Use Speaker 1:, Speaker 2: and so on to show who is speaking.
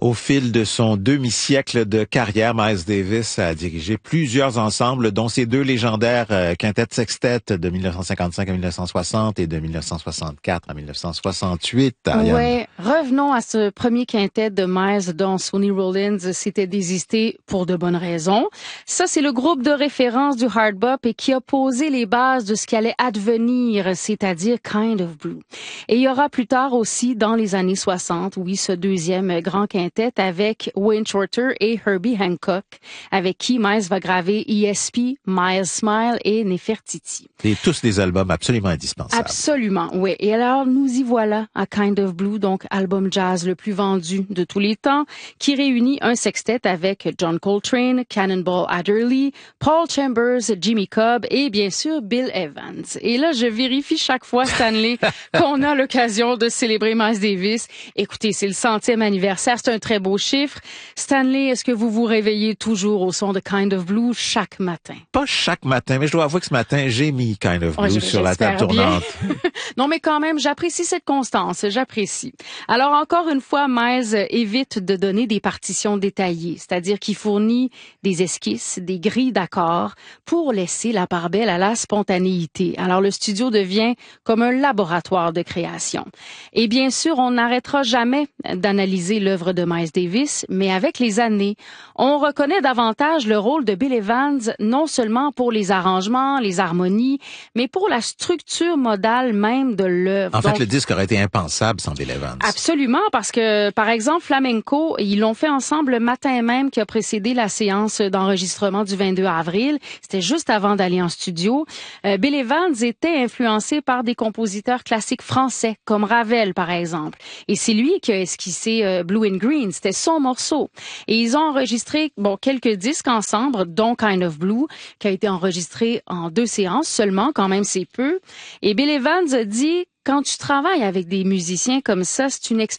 Speaker 1: Au fil de son demi-siècle de carrière, Miles Davis a dirigé plusieurs ensembles, dont ses deux légendaires quintettes-sextettes de 1955 à 1960 et de 1964 à 1968.
Speaker 2: Oui, revenons à ce premier quintet de Miles dont Sonny Rollins s'était désisté pour de bonnes raisons. Ça, c'est le groupe de référence du hard bop et qui a posé les bases de ce qui allait advenir, c'est-à-dire Kind of Blue. Et il y aura plus tard aussi, dans les années 60, oui, ce deuxième grand quintet avec Wayne Shorter et Herbie Hancock, avec qui Miles va graver ESP, Miles Smile et Nefertiti.
Speaker 1: Et tous des albums absolument indispensables.
Speaker 2: Absolument, oui. Et alors, nous y voilà à Kind of Blue, donc album jazz le plus vendu de tous les temps, qui réunit un sextet avec John Coltrane, Cannonball Adderley, Paul Chambers, Jimmy Cobb et bien sûr Bill Evans. Et là, je vérifie chaque fois, Stanley, qu'on a l'occasion de célébrer Miles Davis. Écoutez, c'est le 100e anniversaire, c'est un très beau chiffre. Stanley, est-ce que vous vous réveillez toujours au son de Kind of Blue chaque matin?
Speaker 1: Pas chaque matin, mais je dois avouer que ce matin, j'ai mis Kind of Blue sur la table tournante.
Speaker 2: Non, mais quand même, j'apprécie cette constance, j'apprécie. Alors, encore une fois, Miles évite de donner des partitions détaillées, c'est-à-dire qu'il fournit des esquisses, des grilles d'accords pour laisser la part belle à la spontanéité. Alors, le studio devient comme un laboratoire de création. Et bien sûr, on n'arrêtera jamais d'analyser l'œuvre de Miles Davis, mais avec les années, on reconnaît davantage le rôle de Bill Evans, non seulement pour les arrangements, les harmonies, mais pour la structure modale même de l'œuvre.
Speaker 1: En fait, le disque aurait été impensable sans Bill Evans.
Speaker 2: Absolument, parce que, par exemple, Flamenco, ils l'ont fait ensemble le matin même qui a précédé la séance d'enregistrement du 22 avril. C'était juste avant d'aller en studio. Bill Evans était influencé par des compositeurs classiques français, comme Ravel, par exemple. Et c'est lui qui a esquissé Blue and Green. C'était son morceau. Et ils ont enregistré, quelques disques ensemble, dont Kind of Blue, qui a été enregistré en 2 séances seulement, quand même c'est peu. Et Bill Evans a dit, quand tu travailles avec des musiciens comme ça, c'est une expérience